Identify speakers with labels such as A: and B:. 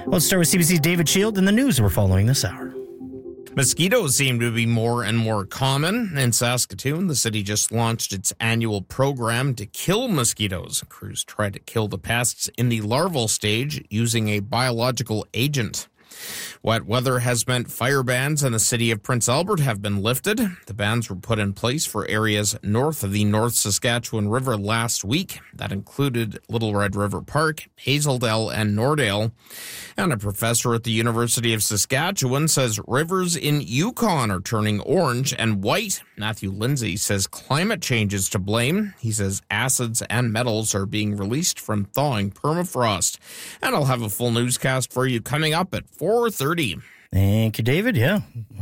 A: Let's start with CBC's David Shield and the news we're following this hour.
B: Mosquitoes seem to be more and more common. In Saskatoon, the city just launched its annual program to kill mosquitoes. Crews try to kill the pests in the larval stage using a biological agent. Wet weather has meant fire bans in the city of Prince Albert have been lifted. The bans were put in place for areas north of the North Saskatchewan River last week. That included Little Red River Park, Hazeldale, and Nordale. And a professor at the University of Saskatchewan says rivers in Yukon are turning orange and white. Matthew Lindsay says climate change is to blame. He says acids and metals are being released from thawing permafrost. And I'll have a full newscast for you coming up at 4:30.
A: Thank you, David. Yeah,